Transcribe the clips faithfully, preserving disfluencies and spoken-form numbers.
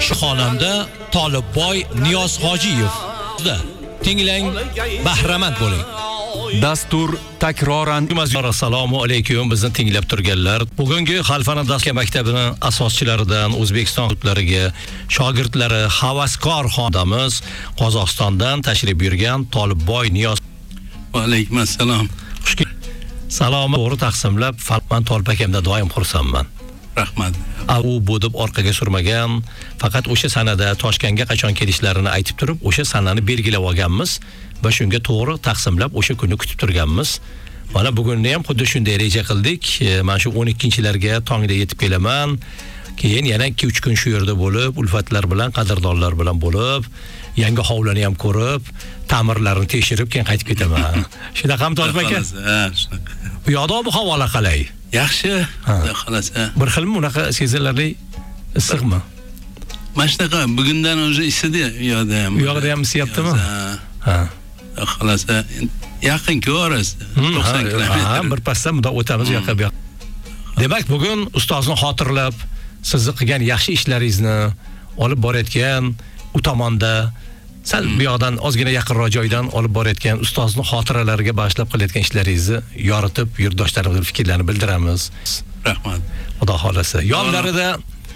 Xonanda Tolibboy Niyoz Hojiyev. Tinglang, bahramand bo'ling. Dastur takroran. Assalomu alaykum bizni tinglab turganlar. Bugungi Xalfana Dastur maktabining asoschilaridan O'zbekiston xalqlariga shogirdlari havaskor xonandamiz Qozog'istondan tashrif buyurgan Tolibboy Niyoz. Va alaykum assalom. Salomni to'g'ri taqsimlab, Falman Tolib akamda doim xursandman. Rahmat. U bo'dib orqaga surmagan, faqat o'sha sanada Toshkentga qachon kelishlarini aytib turib, o'sha sanani belgilab olganmiz va shunga to'g'ri taqsimlab o'sha kunni kutib turganmiz. Mana bugunni ham xuddi shunday reja qildik. Mana shu o'n ikkinchilarga tongda yetib kelaman. Keyin yana ikki uch kun shu yerda bo'lib, ulfatlar bilan, qadrdonlar bilan bo'lib, yangi hovlini ham ko'rib, ta'mirlarini tekshirib keyin qaytib ketaman. Shunaqa ham Tolib aka? Ha, shunaqa. Bu yoqda ob havolar qalay? Yaxshi, xudo xolasa. Bir xilmi unaqa sezilarli issiqmi? Mana shunaqa bugundan o'zi isidi yo'qda ham. Bu yoqda ham isyaptimi? Ha. Xudo xolasa yaqin-ku orasi. to'qson kilometr. Ha, bir pasda bundoq o'tamiz yoqqa bu yoq. Demak, bugun ustozni xotirlab, sizni qilgan yaxshi ishlaringizni olib borayotgan u tomonda sal bu yoqdan ozgina yaqinroq joydan olib borayotgan ustozni xotiralariga bag'ishlab qilayotgan ishlaringizni yoritib, yurtdoshlarimizga fikrlarini bildiramiz. Rahmat. Xudo xolasa. Yonlarida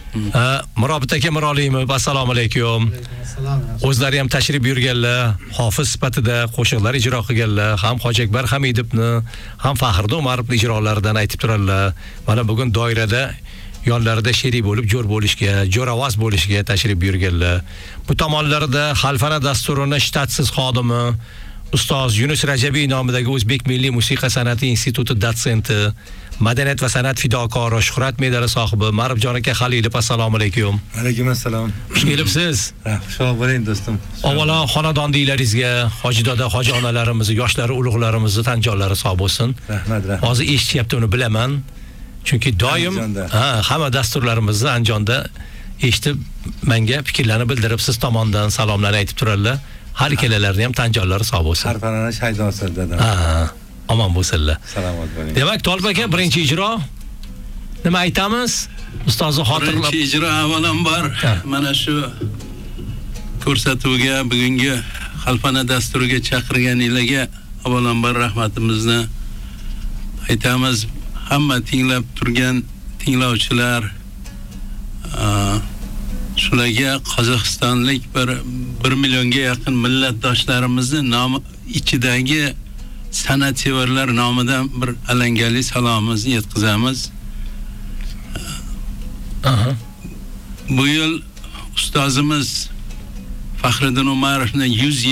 Murobit aka Miroliymi? Assalomu alaykum. O'zlari ham tashrif buyurganlar, hofiz sifatida qo'shiqlar ijro qilganlar, ham Hojiakbar Hamidovni, ham Faxriddin Umarovning ijrolaridan aytib turarlar. Mana bugun doirada yonlarida sherik bo'lib, jo'r bo'lishga, jo'ravaz bo'lishga tashrif buyurganlar. Bu tomonlarda Xalfana dasturining shtatsiz xodimi ustoz Yunus Rajabiy nomidagi O'zbek Milliy musiqa san'ati instituti dotsenti, madaniyat va san'at fidokori, Shuhrat medali sohibi Maribjon aka Xalilov. Assalomu alaykum. Alaykum assalom. Xush kelibsiz. Xushvaqt bo'ling do'stim. Avvalo xonadon deylaringizga, hojidoda, hoji onalarimizni, yoshlari, ulug'larimizni tan jonlari sog' bo'lsin. Rahmat, rahmat. Hozir eshityapti, uni bilaman. Chunki doim ha, hamma dasturlarimizni Andijonda eshitib, menga fikrlarini bildirib, siz tomondan salomlar aytib turarlar. Har ikkalalarning ham tan jonlari sog' bo'lsin. Xalfana shaydonsiz dadam. Ha, omon bo'lsinlar. Salomat bo'ling. Demak, Tolib aka birinchi ijro nima aytamiz? Ustozni xotirlab. Birinchi ijro avvalambor mana shu ko'rsatuvga, bugungi Xalfana dasturiga chaqirganingizga avvalambor rahmatimizni aytamiz. Hamma tinglab turgan tinglovchilar, shularga Qozog'istonlik bir bir millionga yaqin millatdoshlarimizni nomi ichidagi san'atsevarlar nomidan bir alangali salomimizni yetkazamiz. Aha. Bu yil ustozimiz Faxriddin Umarovning yuz